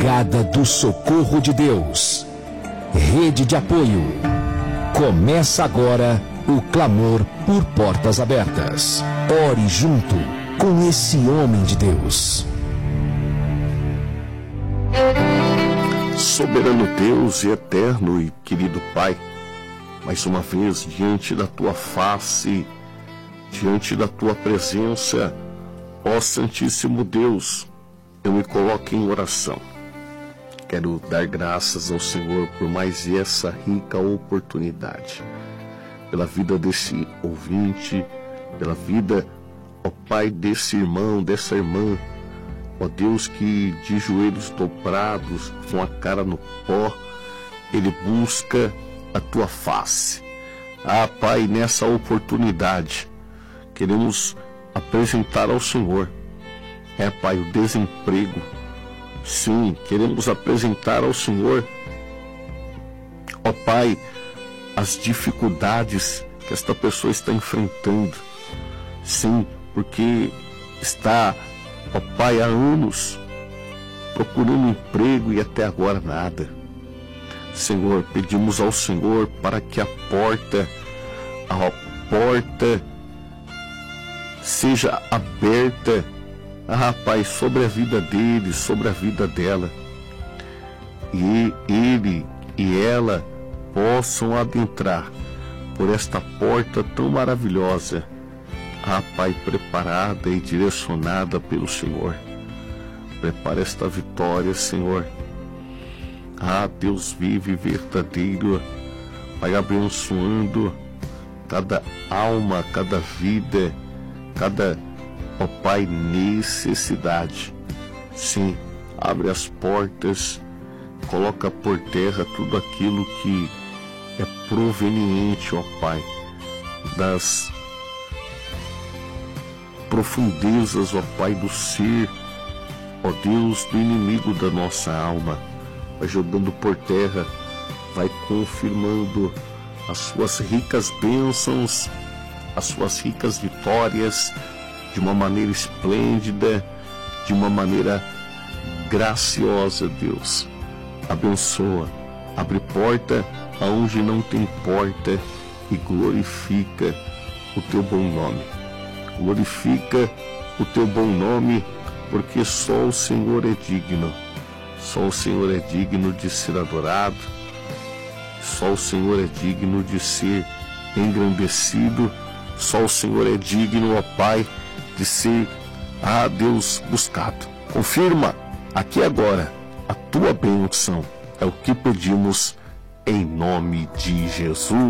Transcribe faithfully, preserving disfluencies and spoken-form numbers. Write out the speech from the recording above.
Brigada do Socorro de Deus. Rede de apoio. Começa agora o clamor por portas abertas. Ore junto com esse homem de Deus. Soberano Deus e eterno e querido Pai, mais uma vez diante da tua face, diante da tua presença, ó Santíssimo Deus, eu me coloco em oração. Quero dar graças ao Senhor por mais essa rica oportunidade, pela vida desse ouvinte, pela vida, ó Pai, desse irmão, dessa irmã, ó Deus, que de joelhos dobrados, com a cara no pó, ele busca a tua face. Ah, Pai, nessa oportunidade, queremos apresentar ao Senhor, é, Pai, o desemprego. Sim, queremos apresentar ao Senhor, ó Pai, as dificuldades que esta pessoa está enfrentando. Sim, porque está, ó Pai, há anos procurando emprego e até agora nada. Senhor, pedimos ao Senhor para que a porta, a porta seja aberta, ah, Pai, sobre a vida dele, sobre a vida dela, e ele e ela possam adentrar por esta porta tão maravilhosa, ah, Pai, preparada e direcionada pelo Senhor. Prepara esta vitória, Senhor. Ah, Deus vivo e verdadeiro, Pai, abençoando cada alma, cada vida, cada, ó Pai, necessidade. Sim, abre as portas, coloca por terra tudo aquilo que é proveniente, ó Pai, das profundezas, ó Pai, do ser, ó Deus, do inimigo da nossa alma. Vai jogando por terra, vai confirmando as suas ricas bênçãos, as suas ricas vitórias, de uma maneira esplêndida, de uma maneira graciosa, Deus. Abençoa, abre porta aonde não tem porta e glorifica o teu bom nome. Glorifica o teu bom nome, porque só o Senhor é digno. Só o Senhor é digno de ser adorado. Só o Senhor é digno de ser engrandecido. Só o Senhor é digno, ó Pai, de ser, ah, Deus, buscado. Confirma aqui agora a tua bênção. É o que pedimos em nome de Jesus.